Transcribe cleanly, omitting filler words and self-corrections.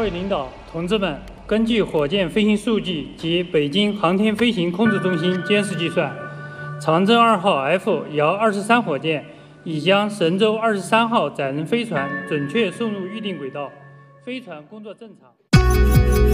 位领导、同志们，根据火箭飞行数据及北京航天飞行控制中心监视计算，长征2号 F-23火箭已将神舟23号载人飞船准确送入预定轨道，飞船工作正常。